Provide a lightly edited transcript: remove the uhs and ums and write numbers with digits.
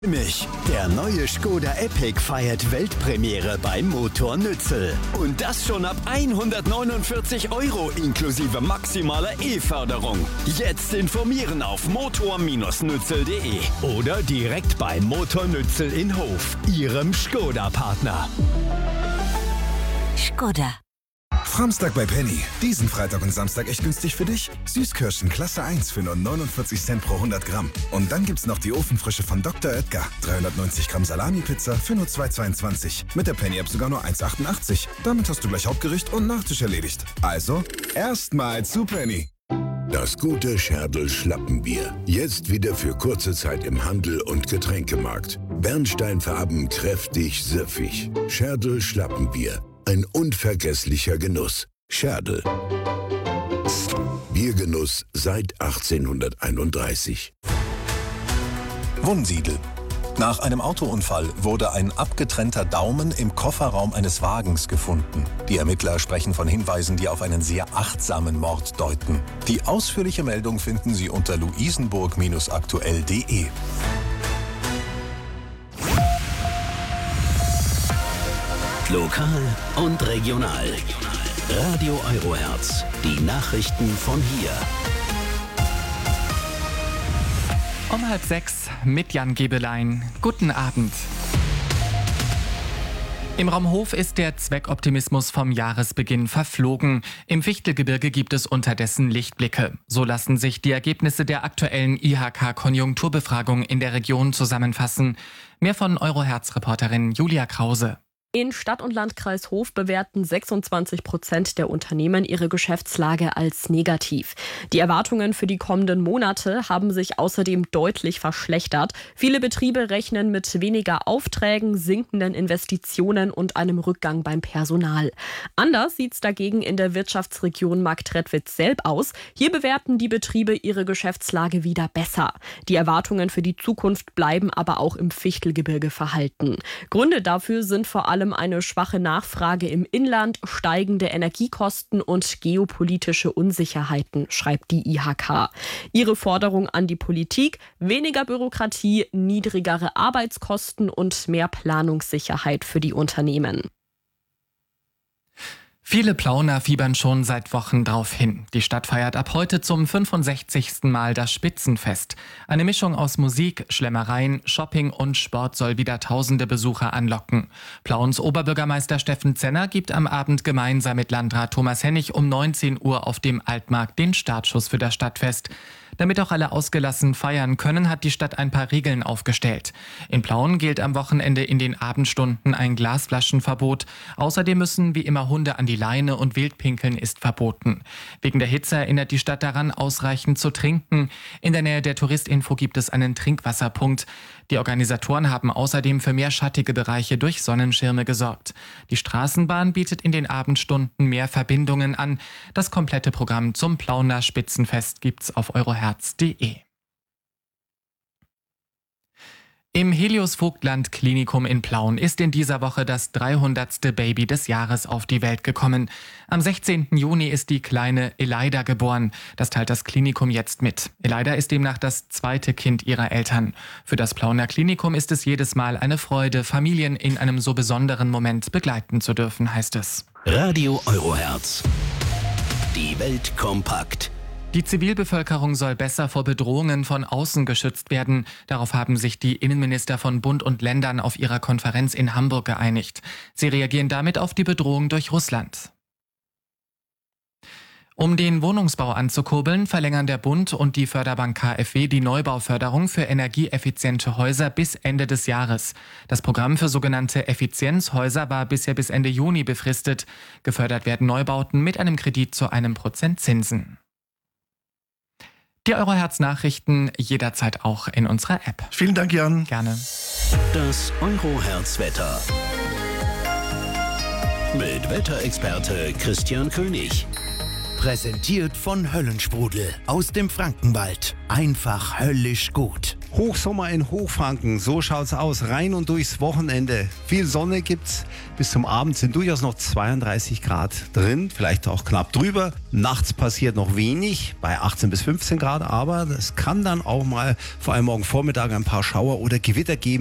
Mich. Der neue Škoda Epiq feiert Weltpremiere beim Motor Nützel. Und das schon ab 149 € inklusive maximaler E-Förderung. Jetzt informieren auf motor-nützel.de oder direkt bei Motor Nützel in Hof, Ihrem Škoda-Partner. Škoda. Samstag bei Penny. Diesen Freitag und Samstag echt günstig für dich. Süßkirschen Klasse 1 für nur 49 Cent pro 100 Gramm. Und dann gibt's noch die Ofenfrische von Dr. Oetker. 390 Gramm Salami-Pizza für nur 2,22. Mit der Penny-App sogar nur 1,88. Damit hast du gleich Hauptgericht und Nachtisch erledigt. Also, erstmal zu Penny. Das gute Scherdl Schlappenbier. Jetzt wieder für kurze Zeit im Handel und Getränkemarkt. Bernsteinfarben, kräftig, süffig. Scherdl Schlappenbier. Ein unvergesslicher Genuss. Scherdl. Biergenuss seit 1831. Wunsiedel. Nach einem Autounfall wurde ein abgetrennter Daumen im Kofferraum eines Wagens gefunden. Die Ermittler sprechen von Hinweisen, die auf einen sehr achtsamen Mord deuten. Die ausführliche Meldung finden Sie unter luisenburg-aktuell.de. Lokal und regional. Radio Eurohertz. Die Nachrichten von hier. Um 5:30 mit Jan Gebelein. Guten Abend. Im Raum Hof ist der Zweckoptimismus vom Jahresbeginn verflogen. Im Fichtelgebirge gibt es unterdessen Lichtblicke. So lassen sich die Ergebnisse der aktuellen IHK-Konjunkturbefragung in der Region zusammenfassen. Mehr von Eurohertz-Reporterin Julia Krause. In Stadt- und Landkreis Hof bewerten 26% der Unternehmen ihre Geschäftslage als negativ. Die Erwartungen für die kommenden Monate haben sich außerdem deutlich verschlechtert. Viele Betriebe rechnen mit weniger Aufträgen, sinkenden Investitionen und einem Rückgang beim Personal. Anders sieht es dagegen in der Wirtschaftsregion Marktredwitz-Selb aus. Hier bewerten die Betriebe ihre Geschäftslage wieder besser. Die Erwartungen für die Zukunft bleiben aber auch im Fichtelgebirge verhalten. Gründe dafür sind vor allem eine schwache Nachfrage im Inland, steigende Energiekosten und geopolitische Unsicherheiten, schreibt die IHK. Ihre Forderung an die Politik: weniger Bürokratie, niedrigere Arbeitskosten und mehr Planungssicherheit für die Unternehmen. Viele Plauner fiebern schon seit Wochen drauf hin. Die Stadt feiert ab heute zum 65. Mal das Spitzenfest. Eine Mischung aus Musik, Schlemmereien, Shopping und Sport soll wieder tausende Besucher anlocken. Plauens Oberbürgermeister Steffen Zenner gibt am Abend gemeinsam mit Landrat Thomas Hennig um 19 Uhr auf dem Altmarkt den Startschuss für das Stadtfest. Damit auch alle ausgelassen feiern können, hat die Stadt ein paar Regeln aufgestellt. In Plauen gilt am Wochenende in den Abendstunden ein Glasflaschenverbot. Außerdem müssen wie immer Hunde an die Leine und Wildpinkeln ist verboten. Wegen der Hitze erinnert die Stadt daran, ausreichend zu trinken. In der Nähe der Touristinfo gibt es einen Trinkwasserpunkt. Die Organisatoren haben außerdem für mehr schattige Bereiche durch Sonnenschirme gesorgt. Die Straßenbahn bietet in den Abendstunden mehr Verbindungen an. Das komplette Programm zum Plauner Spitzenfest gibt's auf eurohertz.de. Im Helios-Vogtland-Klinikum in Plauen ist in dieser Woche das 300. Baby des Jahres auf die Welt gekommen. Am 16. Juni ist die kleine Elida geboren. Das teilt das Klinikum jetzt mit. Elida ist demnach das zweite Kind ihrer Eltern. Für das Plauner Klinikum ist es jedes Mal eine Freude, Familien in einem so besonderen Moment begleiten zu dürfen, heißt es. Radio Eurohertz. Die Welt kompakt. Die Zivilbevölkerung soll besser vor Bedrohungen von außen geschützt werden. Darauf haben sich die Innenminister von Bund und Ländern auf ihrer Konferenz in Hamburg geeinigt. Sie reagieren damit auf die Bedrohung durch Russland. Um den Wohnungsbau anzukurbeln, verlängern der Bund und die Förderbank KfW die Neubauförderung für energieeffiziente Häuser bis Ende des Jahres. Das Programm für sogenannte Effizienzhäuser war bisher bis Ende Juni befristet. Gefördert werden Neubauten mit einem Kredit zu 1% Zinsen. Die Eurohertz-Nachrichten jederzeit auch in unserer App. Vielen Dank, Jan. Gerne. Das Eurohertz-Wetter. Mit Wetterexperte Christian König. Präsentiert von Höllensprudel aus dem Frankenwald. Einfach höllisch gut. Hochsommer in Hochfranken, so schaut's aus. Rein und durchs Wochenende. Viel Sonne gibt's. Bis zum Abend sind durchaus noch 32 Grad drin, vielleicht auch knapp drüber. Nachts passiert noch wenig, bei 18 bis 15 Grad, aber es kann dann auch mal, vor allem morgen Vormittag, ein paar Schauer oder Gewitter geben.